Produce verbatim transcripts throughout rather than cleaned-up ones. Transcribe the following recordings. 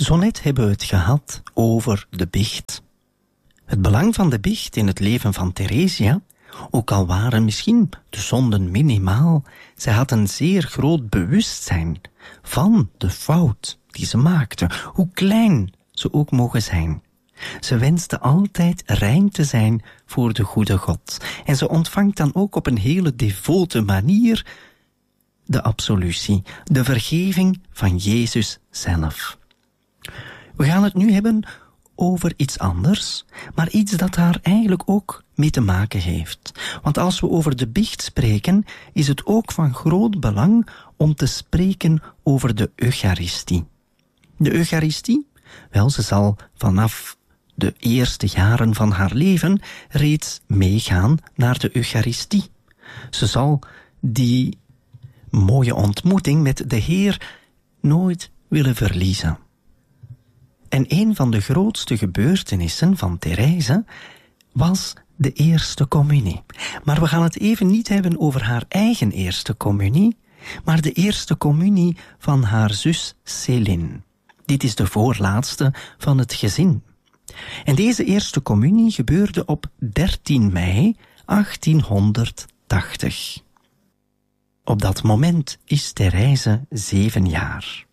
Zo net hebben we het gehad over de biecht. Het belang van de biecht in het leven van Theresia, ook al waren misschien de zonden minimaal, zij had een zeer groot bewustzijn van de fout die ze maakte, hoe klein ze ook mogen zijn. Ze wenste altijd rein te zijn voor de goede God. En ze ontvangt dan ook op een hele devote manier de absolutie, de vergeving van Jezus zelf. We gaan het nu hebben over iets anders, maar iets dat daar eigenlijk ook mee te maken heeft. Want als we over de biecht spreken, is het ook van groot belang om te spreken over de Eucharistie. De Eucharistie, wel, ze zal vanaf de eerste jaren van haar leven reeds meegaan naar de Eucharistie. Ze zal die mooie ontmoeting met de Heer nooit willen verliezen. En een van de grootste gebeurtenissen van Therese was de eerste communie. Maar we gaan het even niet hebben over haar eigen eerste communie, maar de eerste communie van haar zus Céline. Dit is de voorlaatste van het gezin. En deze eerste communie gebeurde op dertien mei achttienhonderdtachtig. Op dat moment is Therese zeven jaar.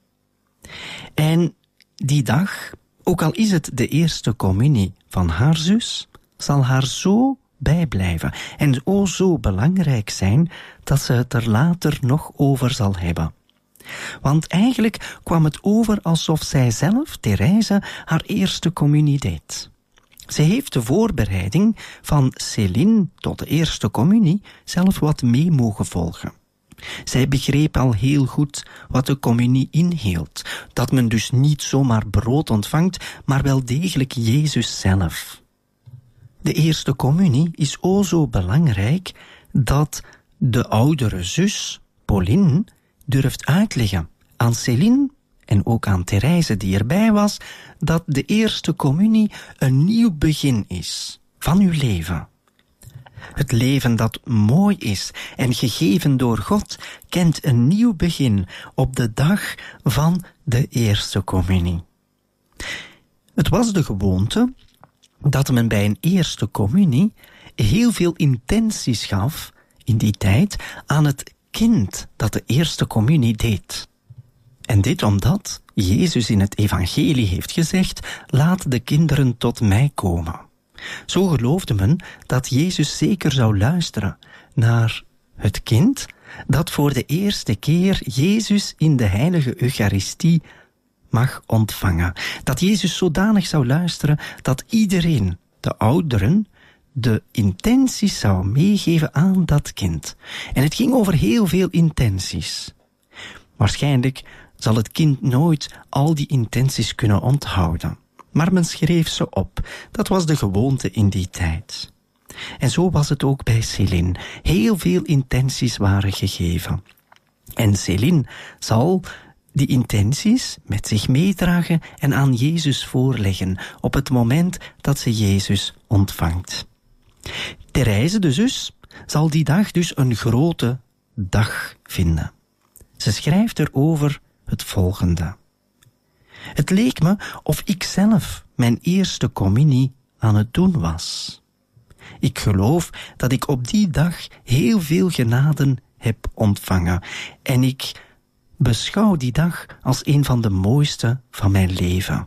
En die dag, ook al is het de eerste communie van haar zus, zal haar zo bijblijven en o zo belangrijk zijn dat ze het er later nog over zal hebben. Want eigenlijk kwam het over alsof zij zelf, Therese, haar eerste communie deed. Ze heeft de voorbereiding van Céline tot de eerste communie zelf wat mee mogen volgen. Zij begreep al heel goed wat de communie inhield, dat men dus niet zomaar brood ontvangt, maar wel degelijk Jezus zelf. De eerste communie is o zo belangrijk dat de oudere zus, Pauline, durft uitleggen aan Céline en ook aan Therese die erbij was, dat de eerste communie een nieuw begin is van uw leven. Het leven dat mooi is en gegeven door God kent een nieuw begin op de dag van de eerste communie. Het was de gewoonte dat men bij een eerste communie heel veel intenties gaf in die tijd aan het kind dat de eerste communie deed. En dit omdat Jezus in het evangelie heeft gezegd, laat de kinderen tot mij komen. Zo geloofde men dat Jezus zeker zou luisteren naar het kind dat voor de eerste keer Jezus in de heilige Eucharistie mag ontvangen. Dat Jezus zodanig zou luisteren dat iedereen, de ouderen, de intenties zou meegeven aan dat kind. En het ging over heel veel intenties. Waarschijnlijk zal het kind nooit al die intenties kunnen onthouden. Maar men schreef ze op. Dat was de gewoonte in die tijd. En zo was het ook bij Céline. Heel veel intenties waren gegeven. En Céline zal die intenties met zich meedragen en aan Jezus voorleggen op het moment dat ze Jezus ontvangt. Therese, de zus, zal die dag dus een grote dag vinden. Ze schrijft erover het volgende. Het leek me of ik zelf mijn eerste communie aan het doen was. Ik geloof dat ik op die dag heel veel genaden heb ontvangen en ik beschouw die dag als een van de mooiste van mijn leven.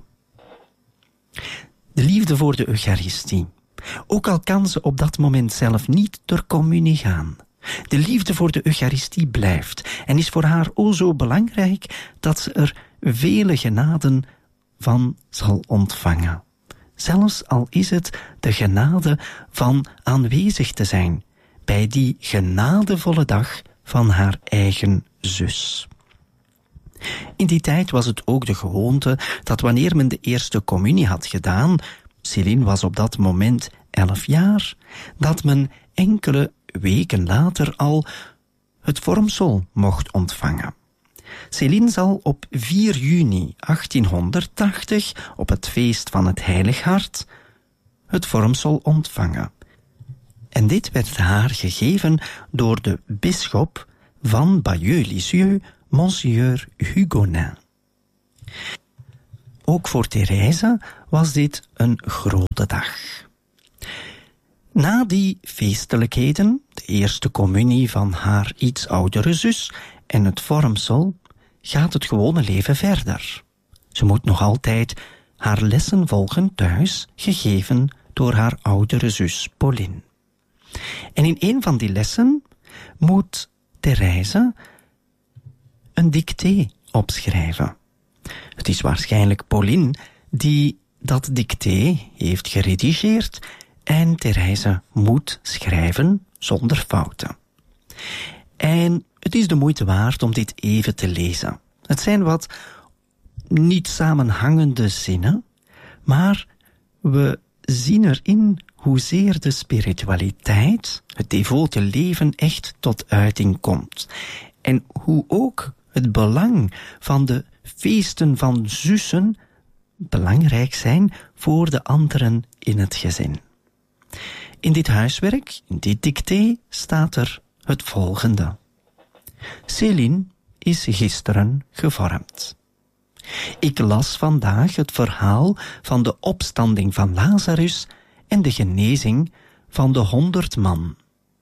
De liefde voor de Eucharistie. Ook al kan ze op dat moment zelf niet ter communie gaan. De liefde voor de Eucharistie blijft en is voor haar o zo belangrijk dat ze er vele genaden van zal ontvangen. Zelfs al is het de genade van aanwezig te zijn bij die genadevolle dag van haar eigen zus. In die tijd was het ook de gewoonte dat wanneer men de eerste communie had gedaan, Céline was op dat moment elf jaar, dat men enkele weken later al het vormsel mocht ontvangen. Céline zal op vier juni achttienhonderdtachtig, op het feest van het Heilig Hart, het vormsel ontvangen. En dit werd haar gegeven door de bisschop van Bayeux-Lisieux, Monseigneur Hugonin. ook voor Therese was dit een grote dag. Na die feestelijkheden, de eerste communie van haar iets oudere zus en het vormsel, gaat het gewone leven verder. Ze moet nog altijd haar lessen volgen thuis, gegeven door haar oudere zus Pauline. En in een van die lessen moet Therese een dicté opschrijven. Het is waarschijnlijk Pauline die dat dicté heeft geredigeerd en Therese moet schrijven zonder fouten. En het is de moeite waard om dit even te lezen. Het zijn wat niet samenhangende zinnen, maar we zien erin hoezeer de spiritualiteit, het devote leven echt tot uiting komt. En hoe ook het belang van de feesten van zussen belangrijk zijn voor de anderen in het gezin. In dit huiswerk, in dit dicté, staat er het volgende. Céline is gisteren gevormd. Ik las vandaag het verhaal van de opstanding van Lazarus en de genezing van de honderd man.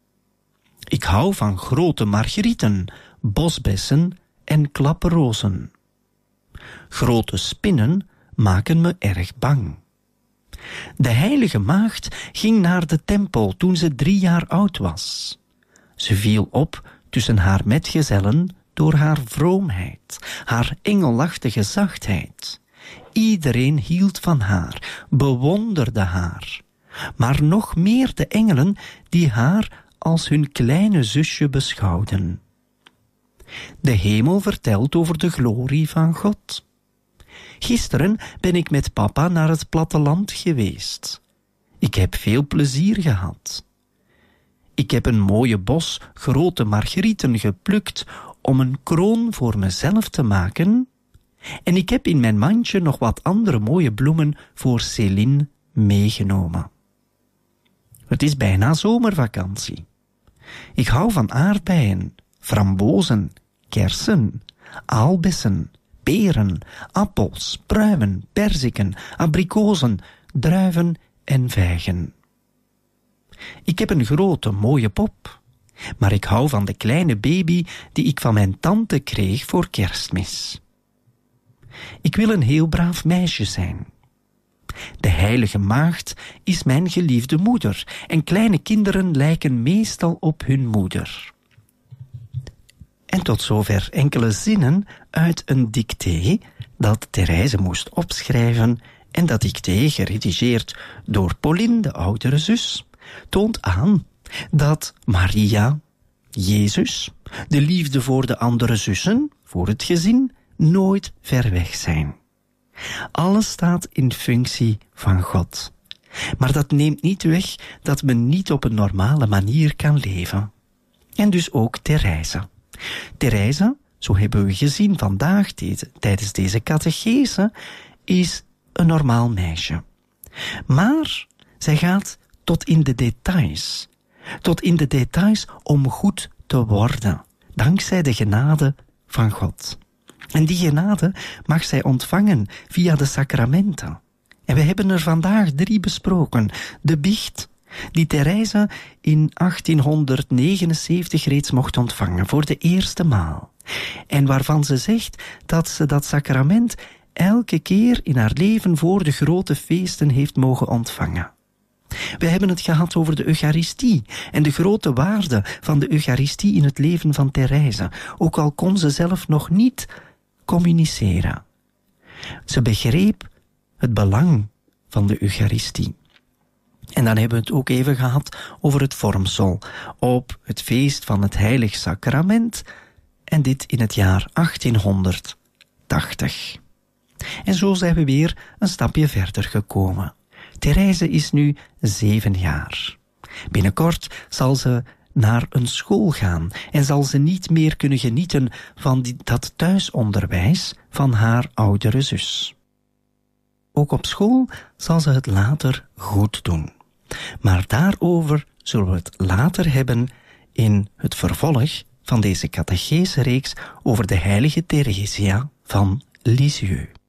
Ik hou van grote margrieten, bosbessen en klapperrozen. Grote spinnen maken me erg bang. De heilige maagd ging naar de tempel toen ze drie jaar oud was. Ze viel op tussen haar metgezellen door haar vroomheid, haar engelachtige zachtheid. Iedereen hield van haar, bewonderde haar. Maar nog meer de engelen die haar als hun kleine zusje beschouwden. De hemel vertelt over de glorie van God. Gisteren ben ik met papa naar het platteland geweest. Ik heb veel plezier gehad. Ik heb een mooie bos grote margrieten geplukt om een kroon voor mezelf te maken. En ik heb in mijn mandje nog wat andere mooie bloemen voor Céline meegenomen. Het is bijna zomervakantie. Ik hou van aardbeien, frambozen, kersen, aalbessen, peren, appels, pruimen, perziken, abrikozen, druiven en vijgen. Ik heb een grote, mooie pop, maar ik hou van de kleine baby die ik van mijn tante kreeg voor Kerstmis. Ik wil een heel braaf meisje zijn. De heilige maagd is mijn geliefde moeder en kleine kinderen lijken meestal op hun moeder. En tot zover enkele zinnen uit een dicté dat Therese moest opschrijven en dat dicté, geredigeerd door Pauline, de oudere zus, toont aan dat Maria, Jezus, de liefde voor de andere zussen, voor het gezin, nooit ver weg zijn. Alles staat in functie van God. Maar dat neemt niet weg dat men niet op een normale manier kan leven. En dus ook Therese. Therese, zo hebben we gezien vandaag deze, tijdens deze catechese, is een normaal meisje. Maar zij gaat tot in de details. Tot in de details om goed te worden, dankzij de genade van God. En die genade mag zij ontvangen via de sacramenten. En we hebben er vandaag drie besproken. De biecht, die Therese in achttienhonderdnegenenzeventig reeds mocht ontvangen, voor de eerste maal. En waarvan ze zegt dat ze dat sacrament elke keer in haar leven voor de grote feesten heeft mogen ontvangen. We hebben het gehad over de Eucharistie en de grote waarde van de Eucharistie in het leven van Therese, ook al kon ze zelf nog niet communiceren. Ze begreep het belang van de Eucharistie. En dan hebben we het ook even gehad over het vormsel op het feest van het Heilig Sacrament, en dit in het jaar achttienhonderdtachtig. En zo zijn we weer een stapje verder gekomen. Therese is nu zeven jaar. Binnenkort zal ze naar een school gaan en zal ze niet meer kunnen genieten van die, dat thuisonderwijs van haar oudere zus. Ook op school zal ze het later goed doen. Maar daarover zullen we het later hebben in het vervolg van deze catechese-reeks over de heilige Theresia van Lisieux.